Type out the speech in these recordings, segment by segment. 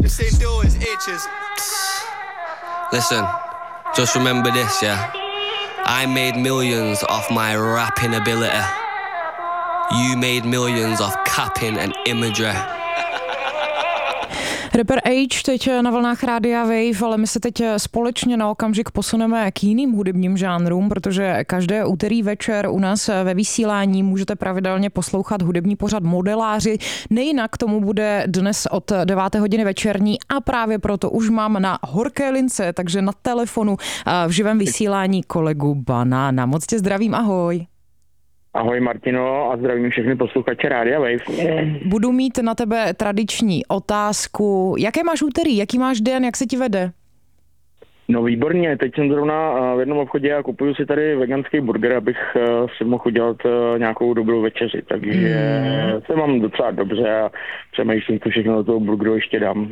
Listen, just remember this, yeah? I made millions off my rapping ability. You made millions off capping and imagery. Rapper H teď na vlnách Rádia Wave, ale my se teď společně na okamžik posuneme k jiným hudebním žánrům, protože každé úterý večer u nás ve vysílání můžete pravidelně poslouchat hudební pořad Modeláři. Nejinak tomu bude dnes od 9. hodiny večerní a právě proto už mám na horké lince, takže na telefonu v živém vysílání kolegu Banána. Moc tě zdravím, ahoj. Ahoj Martino a zdravím všechny posluchače Rádia Wave. Budu mít na tebe tradiční otázku. Jaké máš úterý, jaký máš den, jak se ti vede? No výborně, teď jsem zrovna v jednom obchodě a kupuju si tady veganský burger, abych si mohl udělat nějakou dobrou večeři, takže se mám docela dobře a přemýšlím, co všechno do toho burgeru ještě dám.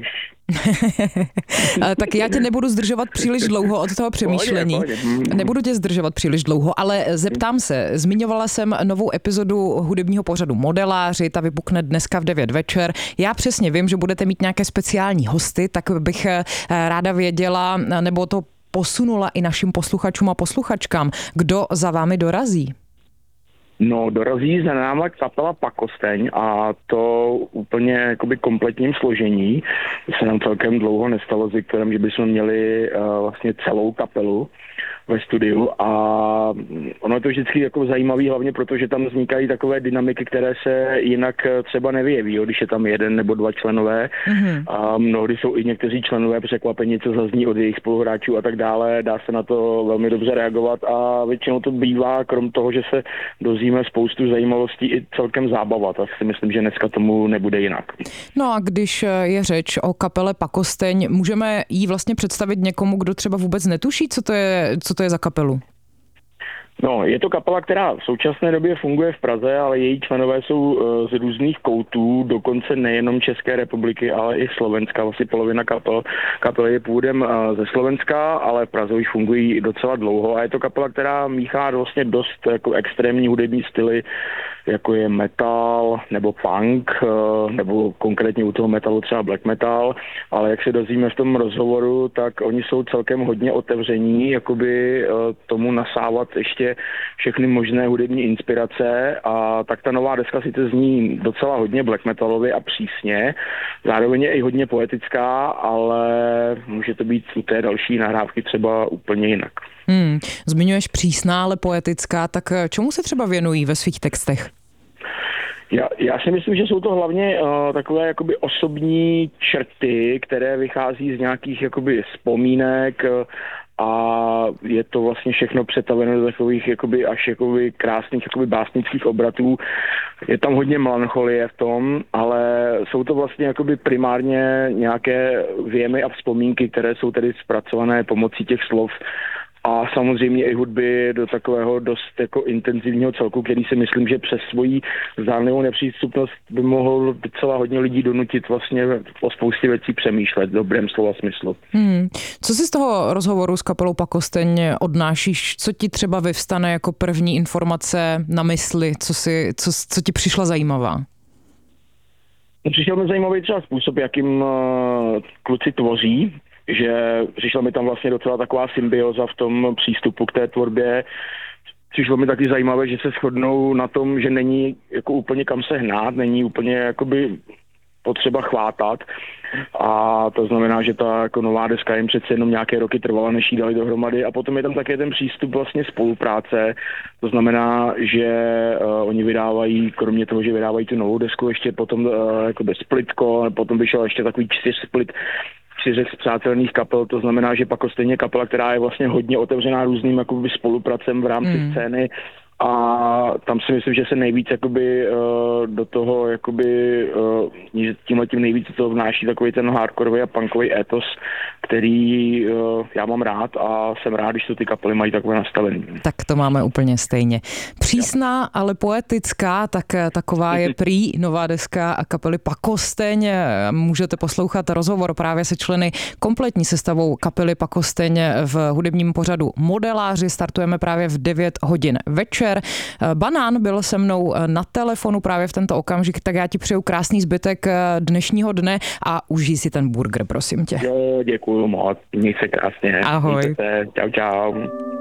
Tak já tě nebudu zdržovat příliš dlouho od toho přemýšlení. Nebudu tě zdržovat příliš dlouho, ale zeptám se, zmiňovala jsem novou epizodu hudebního pořadu Modeláři, ta vypukne dneska v 9 večer. Já přesně vím, že budete mít nějaké speciální hosty, tak bych ráda věděla, nebo to posunula i našim posluchačům a posluchačkám, kdo za vámi dorazí. No, dorazí za náma kapela Pakosteň a to úplně jakoby kompletním složení. Se nám celkem dlouho nestalo s Viktorem, že bychom měli vlastně celou kapelu ve studiu a ono je to vždycky jako zajímavý, hlavně protože tam vznikají takové dynamiky, které se jinak třeba nevyjeví, jo, když je tam jeden nebo dva členové a mnohdy jsou i někteří členové překvapení, co zazní od jejich spoluhráčů a tak dále, dá se na to velmi dobře reagovat a většinou to bývá, krom toho, že se dozvíme spoustu zajímavostí i celkem zábava, tak si myslím, že dneska tomu nebude jinak. No a když je řeč o kapele Pakosteň, můžeme jí vlastně představit někomu, kdo třeba vůbec netuší, co to je za kapelu? No, je to kapela, která v současné době funguje v Praze, ale její členové jsou z různých koutů, dokonce nejenom České republiky, ale i Slovenska. Vlastně polovina kapely je původem ze Slovenska, ale v Praze už fungují docela dlouho a je to kapela, která míchá vlastně dost jako extrémní hudební styly, jako je metal nebo punk, nebo konkrétně u toho metalu třeba black metal, ale jak se dozvíme v tom rozhovoru, tak oni jsou celkem hodně otevření, jakoby tomu nasávat ještě všechny možné hudební inspirace a tak ta nová deska sice zní docela hodně black metalově a přísně, zároveň je i hodně poetická, ale může to být u té další nahrávky třeba úplně jinak. Zmiňuješ přísná, ale poetická, tak čemu se třeba věnují ve svých textech? Já si myslím, že jsou to hlavně takové jakoby osobní črty, které vychází z nějakých jakoby vzpomínek a je to vlastně všechno přetaveno do takových jakoby až jakoby krásných jakoby básnických obratů. Je tam hodně melancholie v tom, ale jsou to vlastně jakoby primárně nějaké věmy a vzpomínky, které jsou tedy zpracované pomocí těch slov a samozřejmě i hudby do takového dost jako intenzivního celku, který si myslím, že přes svoji zdánlivou nepřístupnost by mohl docela hodně lidí donutit vlastně o spoustě věcí přemýšlet v dobrém slova smyslu. Co si z toho rozhovoru s kapelou Pakosteň odnášíš? Co ti třeba vyvstane jako první informace na mysli? Co ti přišla zajímavá? Přišel mi zajímavý třeba způsob, jakým kluci tvoří, že přišla mi tam vlastně docela taková symbioza v tom přístupu k té tvorbě. Přišlo mi taky zajímavé, že se shodnou na tom, že není jako úplně kam se hnát, není úplně jakoby potřeba chvátat a to znamená, že ta jako nová deska jim přece jenom nějaké roky trvala, než jí dali dohromady a potom je tam také ten přístup vlastně spolupráce, to znamená, že oni vydávají, kromě toho, že vydávají tu novou desku, ještě potom jakoby splitko, potom vyšel ještě takový 4 spřátelených kapel, to znamená, že Pakostejně kapela, která je vlastně hodně otevřená různým jakoby spolupracem v rámci scény a tam si myslím, že se nejvíc jakoby do toho jakoby tímhletím nejvíc do toho vnáší takový ten hardkorový a punkový étos, který já mám rád a jsem rád, když to ty kapely mají takové nastavení. Tak to máme úplně stejně. Přísná, ale poetická, tak taková je prý nová deska a kapely Pakosteň. Můžete poslouchat rozhovor právě se členy kompletní sestavou kapely Pakosteň v hudebním pořadu Modeláři. Startujeme právě v 9 hodin večer. večer. Banán byl se mnou na telefonu právě v tento okamžik, tak já ti přeju krásný zbytek dnešního dne a užij si ten burger, prosím tě. Jo, děkuju moc, měj se krásně. Ahoj. Mějte se. Čau, čau.